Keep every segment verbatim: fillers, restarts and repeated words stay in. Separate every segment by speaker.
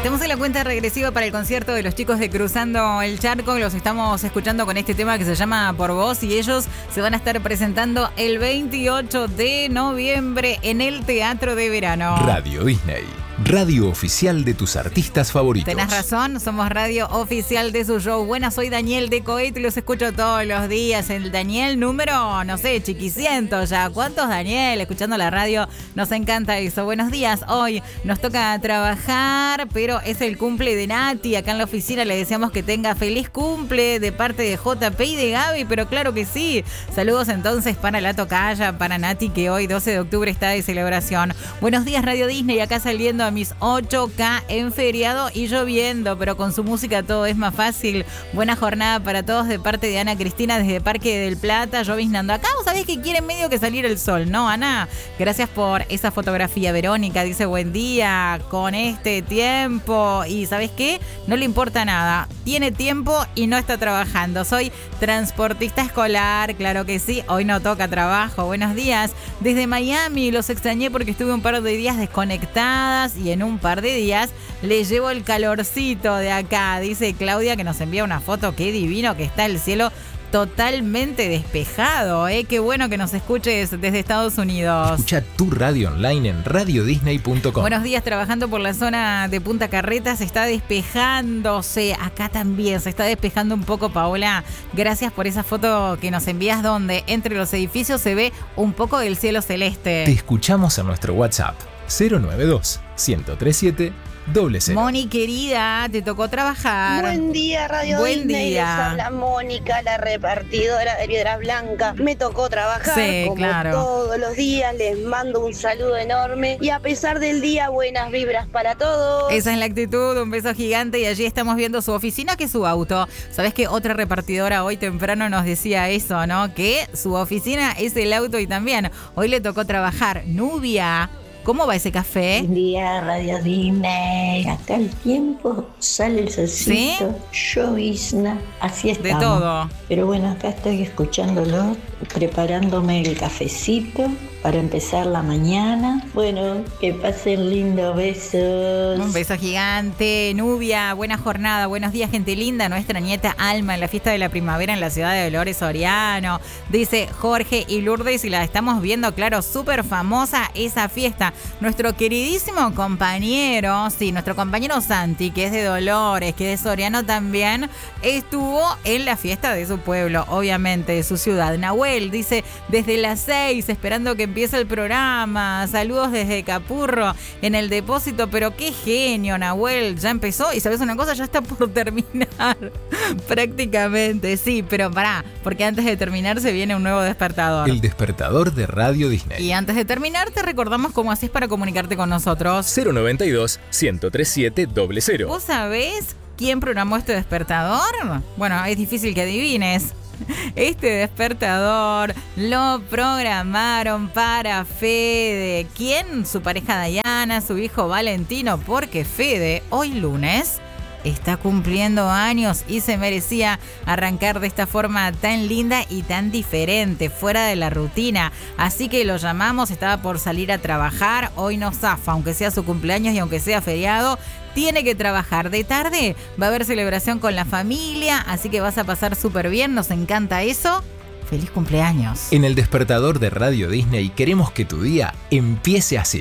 Speaker 1: Estamos en la cuenta regresiva para el concierto de los chicos de Cruzando el Charco. Los estamos escuchando con este tema que se llama Por Vos y ellos se van a estar presentando el veintiocho de noviembre en el Teatro de Verano.
Speaker 2: Radio Disney, radio oficial de tus artistas favoritos.
Speaker 1: Tenés razón, somos radio oficial de su show. Buenas, soy Daniel de Coet y los escucho todos los días. El Daniel número, no sé, chiquicientos ya. ¿Cuántos Daniel? Escuchando la radio, nos encanta eso. Buenos días, hoy nos toca trabajar, pero es el cumple de Nati. Acá en la oficina le deseamos que tenga feliz cumple de parte de J P y de Gaby, pero claro que sí. Saludos entonces para la tocaya, para Nati, que hoy doce de octubre está de celebración. Buenos días, Radio Disney, acá saliendo a mis ocho K en feriado y lloviendo, pero con su música todo es más fácil. Buena jornada para todos de parte de Ana Cristina desde Parque del Plata, lloviznando. Acá vos sabés que quiere medio que salir el sol, ¿no, Ana? Gracias por esa fotografía. Verónica dice buen día con este tiempo y ¿sabés qué? No le importa nada. Tiene tiempo y no está trabajando. Soy transportista escolar, claro que sí. Hoy no toca trabajo. Buenos días. Desde Miami los extrañé porque estuve un par de días desconectadas y en un par de días les llevo el calorcito de acá. Dice Claudia que nos envía una foto. Qué divino que está el cielo. Totalmente despejado, ¿eh? Qué bueno que nos escuches desde Estados Unidos.
Speaker 2: Escucha tu radio online en radio disney punto com.
Speaker 1: Buenos días, trabajando por la zona de Punta Carretas, está despejándose. Acá también se está despejando un poco, Paola. Gracias por esa foto que nos envías donde entre los edificios se ve un poco del cielo celeste.
Speaker 2: Te escuchamos en nuestro WhatsApp cero nueve dos, uno cero tres siete, cero cero.
Speaker 1: Moni, querida, te tocó trabajar.
Speaker 3: Buen día, Radio
Speaker 1: Buen
Speaker 3: Disney.
Speaker 1: día.
Speaker 3: Les habla Mónica, la repartidora de Piedras Blancas. Me tocó trabajar
Speaker 1: Sí,
Speaker 3: como
Speaker 1: claro.
Speaker 3: todos los días. Les mando un saludo enorme y a pesar del día, buenas vibras para todos.
Speaker 1: Esa es la actitud, un beso gigante y allí estamos viendo su oficina que su auto. ¿Sabés que otra repartidora hoy temprano nos decía eso, no? Que su oficina es el auto y también hoy le tocó trabajar. Nubia, ¿cómo va ese café?
Speaker 4: Buen día, Radio Disney. Acá el tiempo sale el solcito, llovizna, así estamos.
Speaker 1: De todo.
Speaker 4: Pero bueno, acá estoy escuchándolo, preparándome el cafecito para empezar la mañana. Bueno, que pasen lindos besos.
Speaker 1: Un beso gigante. Nubia, buena jornada. Buenos días, gente linda. Nuestra nieta Alma en la fiesta de la primavera en la ciudad de Dolores Soriano. Dice Jorge y Lourdes y la estamos viendo, claro, súper famosa esa fiesta. Nuestro queridísimo compañero, sí, nuestro compañero Santi, que es de Dolores, que es de Soriano también, estuvo en la fiesta de su pueblo, obviamente, de su ciudad. Nahuel dice, desde las seis, esperando que empiece el programa. Saludos desde Capurro, en el depósito, pero qué genio, Nahuel, ya empezó y ¿sabes una cosa? Ya está por terminar, prácticamente, sí, pero pará, porque antes de terminar se viene un nuevo despertador.
Speaker 2: El despertador de Radio Disney.
Speaker 1: Y antes de terminar, te recordamos cómo haces para comunicarte con nosotros.
Speaker 2: cero nueve dos, uno cero tres siete, cero cero.
Speaker 1: ¿Vos sabés quién programó este despertador? Bueno, es difícil que adivines. Este despertador lo programaron para Fede. ¿Quién? Su pareja Dayana, su hijo Valentino, porque Fede, hoy lunes, está cumpliendo años y se merecía arrancar de esta forma tan linda y tan diferente, fuera de la rutina. Así que lo llamamos, estaba por salir a trabajar, hoy no zafa, aunque sea su cumpleaños y aunque sea feriado, tiene que trabajar. De tarde va a haber celebración con la familia, así que vas a pasar súper bien, nos encanta eso. ¡Feliz cumpleaños!
Speaker 2: En el despertador de Radio Disney queremos que tu día empiece así.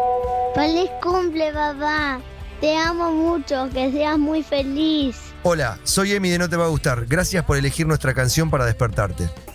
Speaker 5: ¡Feliz cumple, papá! Te amo mucho, que seas muy feliz.
Speaker 6: Hola, soy Emi de No Te Va a Gustar. Gracias por elegir nuestra canción para despertarte.